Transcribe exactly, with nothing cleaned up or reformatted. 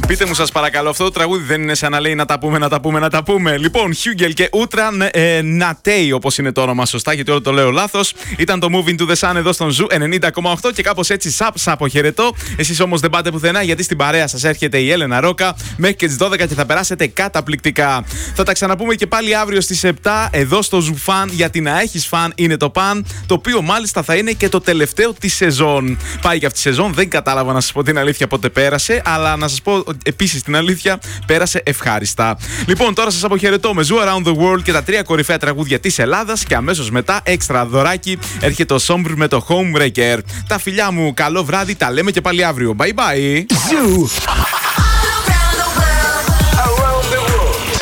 Πείτε μου, σας παρακαλώ, αυτό το τραγούδι δεν είναι σαν να λέει να τα πούμε, να τα πούμε, να τα πούμε. Λοιπόν, Hugel και Ultra ε, Natei, όπως είναι το όνομα σωστά, γιατί όλο το λέω λάθος. Ήταν το Moving to the Sun εδώ στον Ζου ενενήντα κόμμα οκτώ και κάπως έτσι σαπ σαπ αποχαιρετώ. Εσείς όμως δεν πάτε πουθενά, γιατί στην παρέα σας έρχεται η Έλενα Ρόκα μέχρι και τις δώδεκα και θα περάσετε καταπληκτικά. Θα τα ξαναπούμε και πάλι αύριο στις επτά εδώ στο Ζου Φαν, γιατί να έχεις φαν είναι το παν, το οποίο μάλιστα θα είναι και το τελευταίο της σεζόν. Πάει και αυτή η σεζόν, δεν κατάλαβα να σας πω την αλήθεια πότε πέρασε, αλλά να σας πω επίσης την αλήθεια, πέρασε ευχάριστα. Λοιπόν, τώρα σας αποχαιρετώ με Zoo Around the World και τα τρία κορυφαία τραγούδια της Ελλάδας και αμέσως μετά έξτρα δωράκι έρχεται το Sombre με το Homebreaker. Τα φιλιά μου, καλό βράδυ, τα λέμε και πάλι αύριο. Bye bye! Zoo.